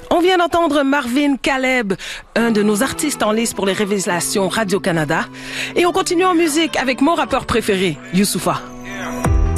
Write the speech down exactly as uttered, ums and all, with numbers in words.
On vient d'entendre Marvin Caleb, un de nos artistes en lice pour les révélations Radio-Canada. Et on continue en musique avec mon rappeur préféré, Youssoupha.